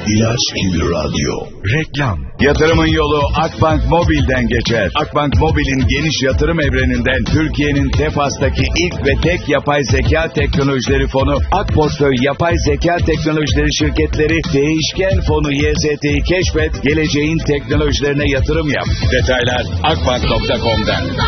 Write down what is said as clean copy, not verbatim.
İlaç gibi radyo. Reklam. Yatırımın yolu Akbank Mobil'den geçer. Akbank Mobil'in geniş yatırım evreninden Türkiye'nin Tepas'taki ilk ve tek yapay zeka teknolojileri fonu Akportföy Yapay Zeka Teknolojileri şirketleri değişken fonu YZT'yi keşfet, geleceğin teknolojilerine yatırım yap. Detaylar akbank.com'dan.